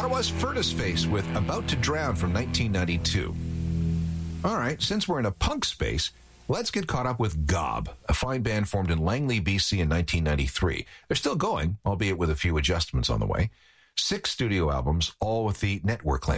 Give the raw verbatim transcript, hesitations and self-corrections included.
Ottawa's Furnace Face with About to Drown from nineteen ninety-two. All right, since we're in a punk space, let's get caught up with Gob, a fine band formed in Langley, B C in nineteen ninety-three. They're still going, albeit with a few adjustments on the way. Six studio albums, all with the Network label.